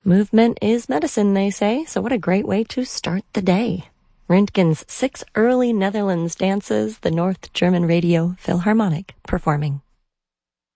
Movement is medicine, they say, so what a great way to start the day. Röntgen's 6 early Netherlands dances, the North German Radio Philharmonic performing.